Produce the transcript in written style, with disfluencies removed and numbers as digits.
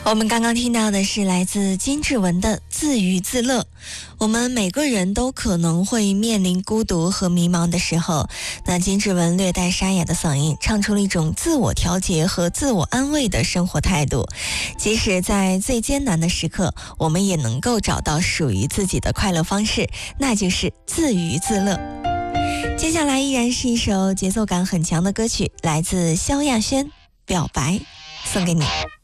我们刚刚听到的是来自金志文的自娱自乐。我们每个人都可能会面临孤独和迷茫的时候，那金志文略带沙哑的嗓音唱出了一种自我调节和自我安慰的生活态度。即使在最艰难的时刻，我们也能够找到属于自己的快乐方式，那就是自娱自乐。接下来依然是一首节奏感很强的歌曲，来自萧亚轩《表白》，送给你。